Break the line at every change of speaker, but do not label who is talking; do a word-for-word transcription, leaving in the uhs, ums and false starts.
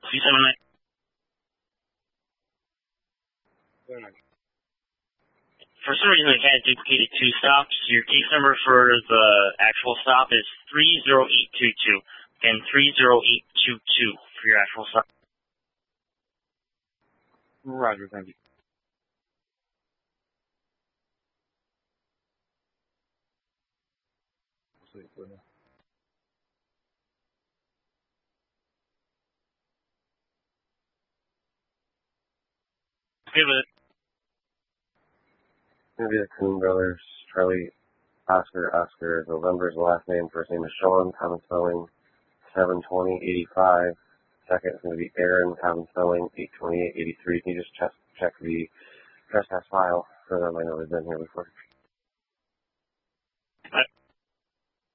two seven nine. For some reason, I kind of duplicated two stops. Your case number for the actual stop is three zero eight two two. And three zero eight two two for your actual stop.
Roger, thank you.
Good with it.
Maybe the Coon Brothers, Charlie, Oscar, Oscar, November's last name, first name is Sean, common spelling, seven twenty eighty-five. Second is going to be Aaron, common spelling, eight twenty-eight eighty-three. Can you just check, check the trespass file for them? I know they've been here before.